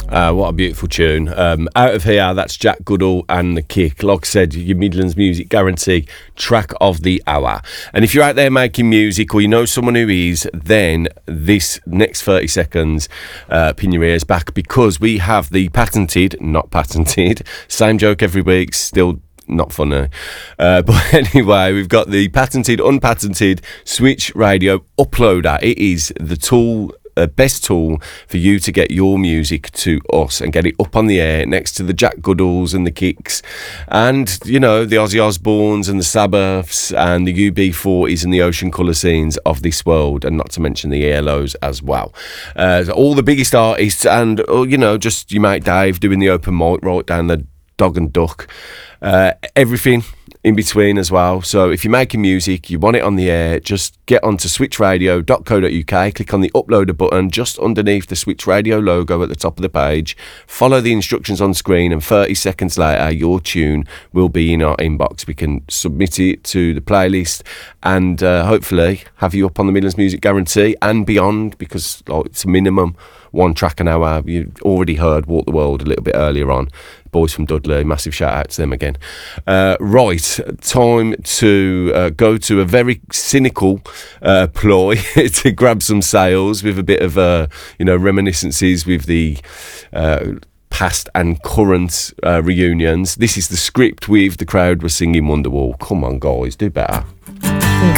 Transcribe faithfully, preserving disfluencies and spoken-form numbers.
Uh, what a beautiful tune. Um, Out of Here, that's Jack Goodall and The Kick. Like I said, your Midlands Music Guarantee track of the hour. And if you're out there making music or you know someone who is, then this next thirty seconds, uh, pin your ears back, because we have the patented, not patented, same joke every week, still not funny. Uh, but anyway, we've got the patented, unpatented Switch Radio Uploader. It is the tool, uh, best tool for you to get your music to us and get it up on the air next to the Jack Goodalls and the Kicks and, you know, the Ozzy Osbournes and the Sabbaths and the U B forties and the Ocean Colour Scenes of this world, and not to mention the E L Os as well. Uh, all the biggest artists and, oh, you know, just your mate Dave doing the open mic right down the Dog and Duck. Uh, everything in between as well. So if you're making music, you want it on the air, just get onto switch radio dot co dot uk, click on the uploader button just underneath the Switch Radio logo at the top of the page, follow the instructions on screen, and thirty seconds later your tune will be in our inbox. We can submit it to the playlist and uh, hopefully have you up on the Midlands Music Guarantee and beyond, because like, it's a minimum one track an hour. You already heard Walk the World a little bit earlier on. Boys from Dudley, massive shout out to them again. Uh, right, time to uh, go to a very cynical uh, ploy to grab some sales with a bit of, uh, you know, reminiscences with the uh, past and current uh, reunions. This is The Script with The Crowd Was Singing Wonderwall. Come on, guys, do better.